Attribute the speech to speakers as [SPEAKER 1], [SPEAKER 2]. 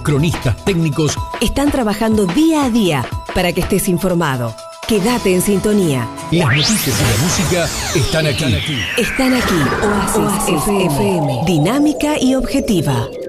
[SPEAKER 1] cronistas técnicos
[SPEAKER 2] están trabajando día a día para que estés informado. Quédate en sintonía.
[SPEAKER 1] Las noticias y la música están aquí.
[SPEAKER 2] Están aquí. Oasis FM. Dinámica y objetiva.